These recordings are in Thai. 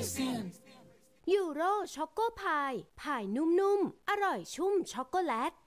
ยูโรช็อกโกพายพายนุ่มๆ อร่อยชุ่มช็อกโกแลต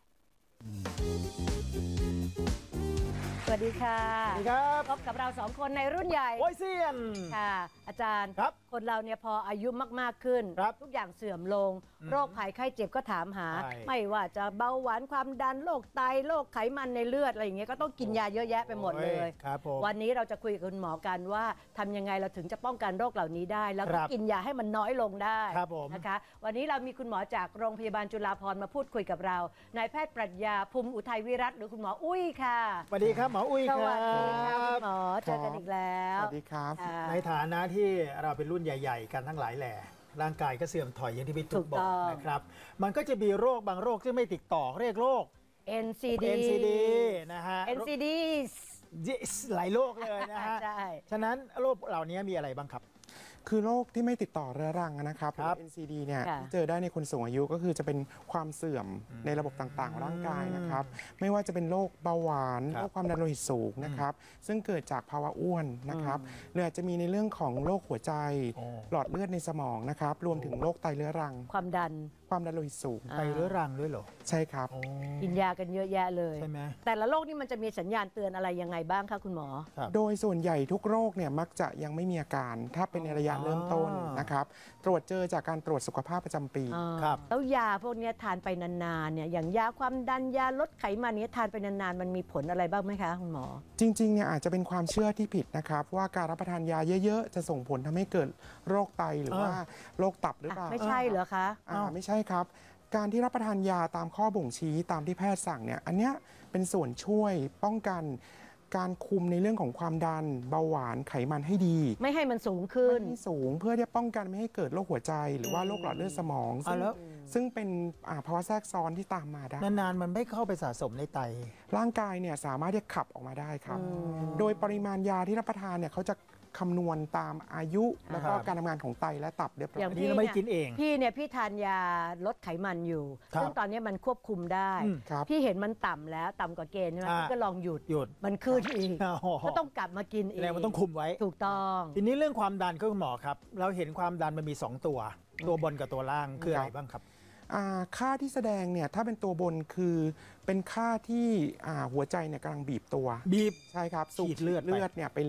สวัสดีค่ะสวัสดีครับพบกับเราสองคนในรุ่นใหญ่โอ้ยเซียนค่ะ อาจารย์ครับคนเราเนี่ยพออายุมากๆขึ้นครับทุกอย่างเสื่อมลง โรคภัยไข้เจ็บก็ถามหาใช่ไม่ว่าจะเบาหวานความดันโรคไตโรคไขมันในเลือดอะไรอย่างเงี้ยก็ต้องกินยาเยอะแยะไปหมดเลยครับผมวันนี้เราจะคุยกับคุณหมอกันว่าทำยังไงเราถึงจะป้องกันโรคเหล่านี้ได้ แล้วก็ครับกินยาให้มันน้อยลงได้ครับผมนะคะ วันนี้เรามีคุณหมอจากโรงพยาบาลจุฬาภรณ์มาพูดคุยกับเรานายแพทย์ปรัชญาภูมิอุทัยวิรัตน์หรือคุณหมออุ้ยค่ะสวัสดีครับหมออุ้ยสควัรัสดีค่ะคุบณหมอเจอกันอีกแล้วสวัสดีครับค่ะในฐานะที่เราเป็นรุ่นใหญ่ๆ กันทั้งหลายแหล่ร่างกายก็เสื่อมถอยอย่างที่พี่ถูตุ๊กกบอต้กองนะครับ มันก็จะมีโรคบางโรคที่ไม่ติดต่อเรียกโรค NCD NCD นะฮะ NCD หลายโรคเลยนะฮะใช่ฉะนั้นโรคเหล่านี้มีอะไรบ้างครับคือโรคที่ไม่ติดต่อเรื้อรังนะครับครับ NCD เนี่ยค่ะที่เจอได้ในคนสูงอายุก็คือจะเป็นความเสื่อมในระบบต่างๆของร่างกายนะครับ ไม่ว่าจะเป็นโรคเบาหวานครับโรคความดันโลหิตสูงนะครับ ซึ่งเกิดจากภาวะอ้วนนะครับหรืออาจจะมีในเรื่องของโรคหัวใจโอ้หลอดเลือดในสมองนะครับ รวมถึงโรคไตเรื้อรังความดันความดันโลหิตสูงไตเรื้อรังด้วยเหรอใช่ครับโอ้กินยากันเยอะแยะเลยใช่ไหมแต่ละโรคนี่มันจะมีสัญญาณเตือนอะไรยังไงบ้างคะคุณหมอครับโดยส่วนใหญ่ทุกโรคเนี่ยมักจะยังไม่มีอาการ ถ้าเป็นในระยะเริ่มต้นนะครับ ตรวจเจอจากการตรวจสุขภาพประจำปีครับแล้วยาพวกเนี้ยทานไปนานๆเนี่ยอย่างยาความดันยาลดไขมันเนี้ยทานไปนานๆมันมีผลอะไรบ้างไหมคะคุณหมอจริงๆเนี่ยอาจจะเป็นความเชื่อที่ผิดนะครับ ว่าการรับประทานยาเยอะๆ จะส่งผลทำให้เกิดโรคไตหรือว่าโรคตับหรือเปล่าไม่ใช่เหรอคะไม่ใช่ครับ การที่รับประทานยาตามข้อบ่งชี้ตามที่แพทย์สั่งเนี่ยอันเนี้ยเป็นส่วนช่วยป้องกันการคุมในเรื่องของความดันเบาหวานไขมันให้ดีไม่ให้มันสูงขึ้นไม่ให้สูงเพื่อที่จะป้องกันไม่ให้เกิดโรคหัวใจ หรือว่าโรคหลอดเลือดสมองแล้วซึ่งเป็นภาวะแทรกซ้อนที่ตามมาได้นานๆมันไม่เข้าไปสะสมในไตร่างกายเนี่ยสามารถที่จะขับออกมาได้ครับ โดยปริมาณยาที่รับประทานเนี่ยเขาจะคำนวณตามอายุ แล้วก็ครับการทำงานของไตและตับเรียบร้ออย่าง ยนี่เราไม่กินเองพี่ทานยาลดไขมันอยู่ครับซึ่งตอนนี้มันควบคุมได้ครับพี่เห็นมันต่ำแล้วต่ำกว่าเกณฑ์ใช่ไหมอ่าพี่ก็ลองหยุดหยุดมันขึ้นอีกโอ้โหก็ต้องกลับมากินอีกแสดงมันต้องคุมไว้ถูกต้องทีนี้เรื่องความดันก็คุณหมอครับ เราเห็นความดันมันมี 2 ตัว ตัวบนกับตัวล่างคืออะไรบ้างครับค่าที่แสดงเนี่ยถ้าเป็นตัวบนคือเป็นค่าที่หัวใจเนี่ยกำลังบีบตัวบีบใช่ครับสูบฉีดเลือดไปเนี่ยไป